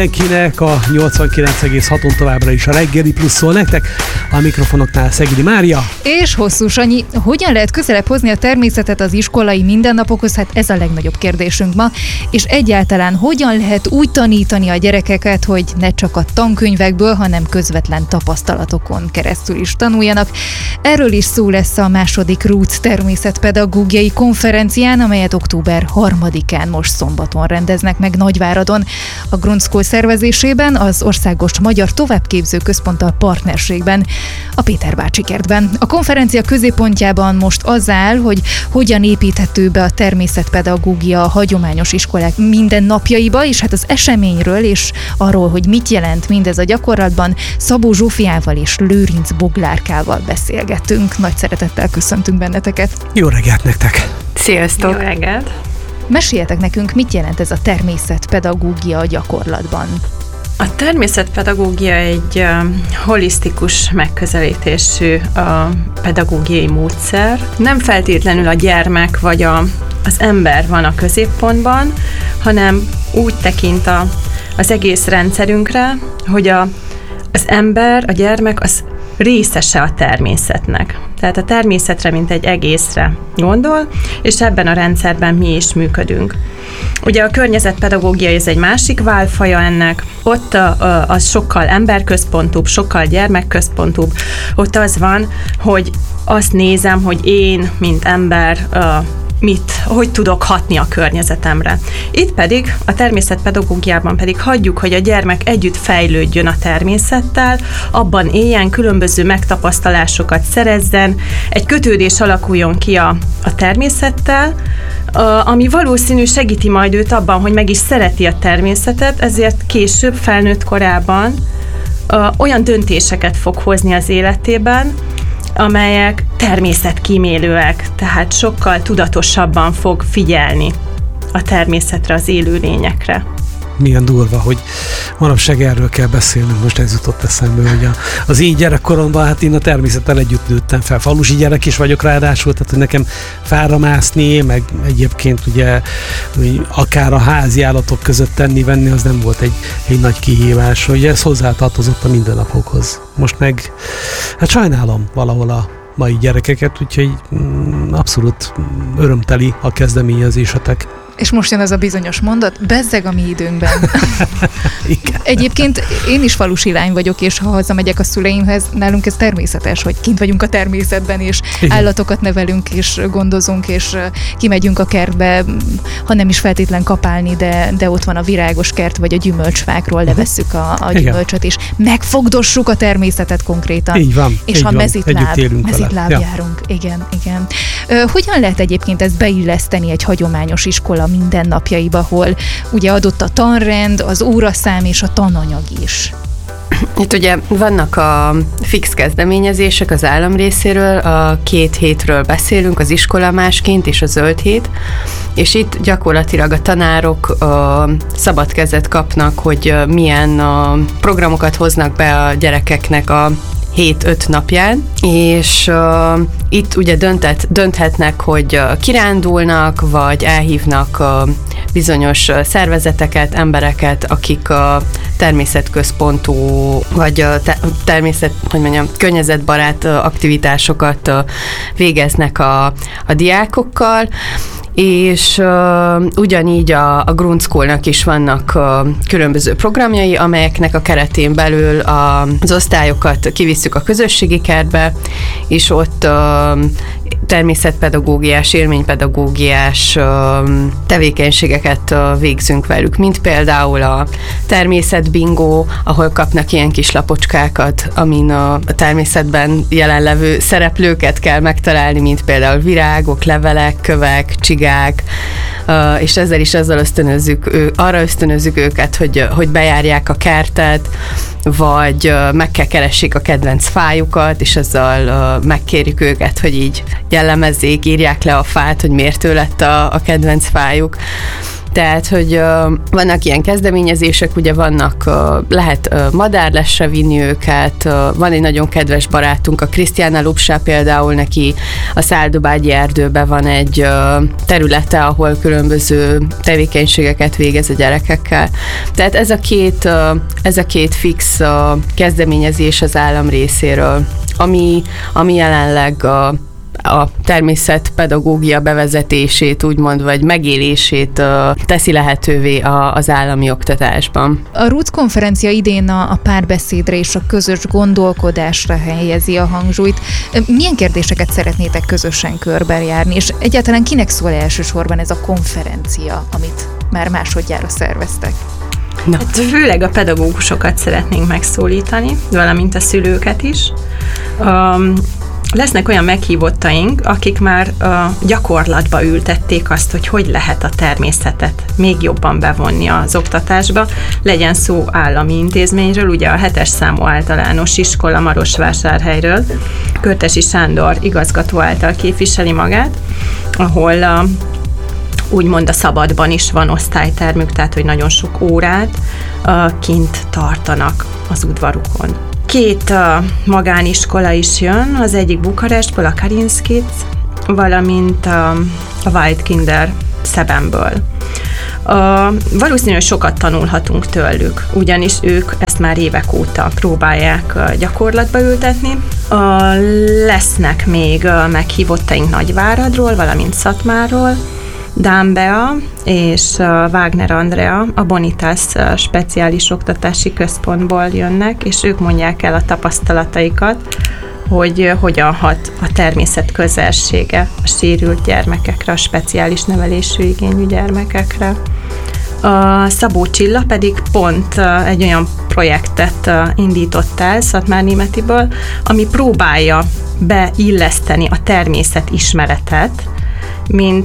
Mindenkinek a 89,6-on továbbra is a Reggeli Plusz szól nektek, a mikrofonoknál Szegedi Mária. És Hosszú Sanyi. Hogyan lehet közelebb hozni a természetet az iskolai mindennapokhoz? Hát ez a legnagyobb kérdésünk ma. És egyáltalán hogyan lehet úgy tanítani a gyerekeket, hogy ne csak a tankönyvekből, hanem közvetlen tapasztalatokon keresztül is tanuljanak? Erről is szó lesz a második Roots természetpedagógiai konferencián, amelyet október 3-án most szombaton rendeznek meg Nagyváradon. A Grund School szervezésében, az Országos Magyar Továbbképző Központtal partnerségben, a Péter bácsi kertben. A konferencia középpontjában most az áll, hogy hogyan építhető be a természetpedagógia a hagyományos iskolák mindennapjaiba, és hát az eseményről és arról, hogy mit jelent mindez a gyakorlatban, Szabó Zsófiával és Lőrinc Boglárkával beszélgetünk. Nagy szeretettel köszöntünk benneteket. Jó reggelt nektek! Sziasztok! Jó reggelt! Meséljetek nekünk, mit jelent ez a természetpedagógia a gyakorlatban? A természetpedagógia egy holisztikus megközelítésű pedagógiai módszer. Nem feltétlenül a gyermek vagy az ember van a középpontban, hanem úgy tekint az egész rendszerünkre, hogy az ember, a gyermek az részese a természetnek. Tehát a természetre, mint egy egészre gondol, és ebben a rendszerben mi is működünk. Ugye a környezetpedagógia ez egy másik válfaja ennek, ott az sokkal emberközpontúbb, sokkal gyermekközpontúbb, ott az van, hogy azt nézem, hogy én, mint ember, hogy tudok hatni a környezetemre. Itt pedig, a természetpedagógiában pedig hagyjuk, hogy a gyermek együtt fejlődjön a természettel, abban éljen, különböző megtapasztalásokat szerezzen, egy kötődés alakuljon ki a természettel, ami valószínű segíti majd őt abban, hogy meg is szereti a természetet, ezért később, felnőtt korában olyan döntéseket fog hozni az életében, amelyek természetkímélőek, tehát sokkal tudatosabban fog figyelni a természetre, az élőlényekre. Milyen durva, hogy manapság erről kell beszélnünk, most ez jutott eszembe, hogy az én gyerekkoromban, hát én a természettel együtt nőttem fel, falusi gyerek is vagyok ráadásul, tehát hogy nekem fára mászni, meg egyébként ugye akár a házi állatok között tenni-venni, az nem volt egy nagy kihívás, hogy ez hozzátartozott a mindennapokhoz. Most meg, hát sajnálom valahol a mai gyerekeket, úgyhogy abszolút örömteli a kezdeményezésetek. És most jön az a bizonyos mondat, bezzeg a mi időnkben. Egyébként én is falusi lány vagyok, és ha hazamegyek a szüleimhez, nálunk ez természetes, hogy kint vagyunk a természetben, és igen, állatokat nevelünk, és gondozunk, és kimegyünk a kertbe, ha nem is feltétlen kapálni, de ott van a virágos kert, vagy a gyümölcsfákról levesszük a gyümölcsöt, és megfogdossuk a természetet konkrétan. Így van. És ha mezitláb Ja. járunk. Igen. Hogyan lehet egyébként ezt beilleszteni egy hagyományos iskola mindennapjaiba, ahol ugye adott a tanrend, az óraszám és a tananyag is? Itt ugye vannak a fix kezdeményezések az állam részéről, a 2 hétről beszélünk, az iskola másként és a zöld hét, és itt gyakorlatilag a tanárok szabad kezet kapnak, hogy milyen programokat hoznak be a gyerekeknek a 7-5 napján, és itt ugye dönthetnek, hogy kirándulnak, vagy elhívnak bizonyos szervezeteket, embereket, akik a természetközpontú, vagy környezetbarát aktivitásokat végeznek a diákokkal, és ugyanígy a Grund Schoolnak is vannak különböző programjai, amelyeknek a keretén belül az osztályokat kivisszük a közösségi kertbe, és ott természetpedagógiás, élménypedagógiás tevékenységeket végzünk velük, mint például a természetbingó, ahol kapnak ilyen kis lapocskákat, amin a természetben jelenlevő szereplőket kell megtalálni, mint például virágok, levelek, kövek, csigák, és ezzel is arra ösztönözzük őket, hogy bejárják a kertet, vagy meg kell keressék a kedvenc fájukat, és azzal megkérjük őket, hogy így jellemezzék, írják le a fát, hogy miért ő lett a kedvenc fájuk. Tehát, hogy vannak ilyen kezdeményezések, ugye vannak, lehet madárlesre vinni őket, van egy nagyon kedves barátunk, a Krisztiána Lupsá például, neki a Száldobágyi erdőben van egy területe, ahol különböző tevékenységeket végez a gyerekekkel. Tehát ez a két fix kezdeményezés az állam részéről, ami jelenleg a természetpedagógia bevezetését, úgymond, vagy megélését teszi lehetővé az állami oktatásban. A Roots konferencia idén a párbeszédre és a közös gondolkodásra helyezi a hangsúlyt. Milyen kérdéseket szeretnétek közösen körbejárni, és egyáltalán kinek szól elsősorban ez a konferencia, amit már másodjára szerveztek? Hát főleg a pedagógusokat szeretnénk megszólítani, valamint a szülőket is. Lesznek olyan meghívottaink, akik már gyakorlatba ültették azt, hogy lehet a természetet még jobban bevonni az oktatásba. Legyen szó állami intézményről, ugye a 7-es számú általános iskola Marosvásárhelyről, Körtesi Sándor igazgató által képviseli magát, ahol úgymond a szabadban is van osztálytermük, tehát hogy nagyon sok órát kint tartanak az udvarukon. 2 magániskola is jön, az egyik Bukarestből, a Karinszkic, valamint a Waldkinder Szebenből. Valószínűleg sokat tanulhatunk tőlük, ugyanis ők ezt már évek óta próbálják gyakorlatba ültetni. Lesznek még meghívottaink Nagyváradról, valamint Szatmárról, Dámbea és Wagner Andrea a Bonitas speciális oktatási központból jönnek, és ők mondják el a tapasztalataikat, hogy hogyan hat a természet közelsége a sérült gyermekekre, a speciális nevelésű igényű gyermekekre. A Szabó Csilla pedig pont egy olyan projektet indított el Szatmárnémetiből, ami próbálja beilleszteni a természet ismeretet, mint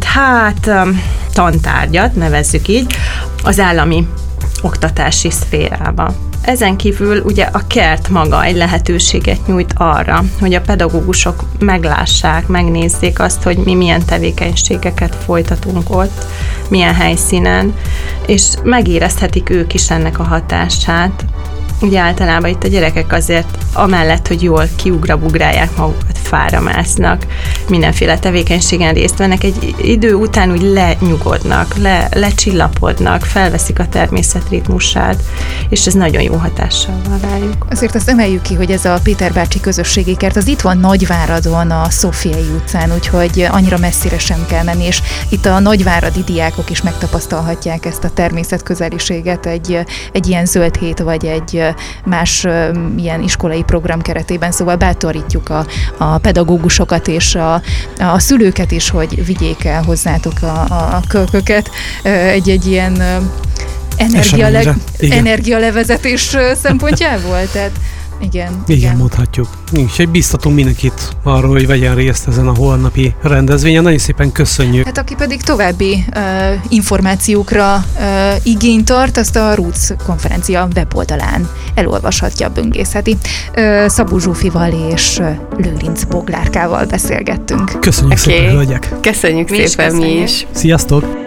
tantárgyat, nevezzük így, az állami oktatási szférába. Ezen kívül ugye a kert maga egy lehetőséget nyújt arra, hogy a pedagógusok meglássák, megnézzék azt, hogy mi milyen tevékenységeket folytatunk ott, milyen helyszínen, és megérezhetik ők is ennek a hatását. Ugye általában itt a gyerekek azért amellett, hogy jól kiugrabugrálják magukat, fára másznak, mindenféle tevékenységen részt vennek, egy idő után úgy lenyugodnak, lecsillapodnak, felveszik a természet ritmusát, és ez nagyon jó hatással van rájuk. Azért azt emeljük ki, hogy ez a Péter bácsi közösségi kert, az itt van Nagyváradon, a Szófiai utcán, úgyhogy annyira messzire sem kell menni, és itt a nagyváradi diákok is megtapasztalhatják ezt a természet közeliséget egy ilyen zöld hét, vagy egy más ilyen iskolai program keretében, szóval bátorítjuk a pedagógusokat és a szülőket is, hogy vigyék el hozzátok a kölköket egy ilyen energialevezetés szempontjából, tehát igen, mondhatjuk. És biztatunk mindenkit arról, hogy vegyen részt ezen a holnapi rendezvényen. Nagyon szépen köszönjük. Hát aki pedig további információkra igényt tart, azt a Roots konferencia weboldalán elolvashatja, böngészheti. Szabó Zsófival és Lőrinc Boglárkával beszélgettünk. Köszönjük szépen, hölgyek! Köszönjük szépen mi is! Sziasztok!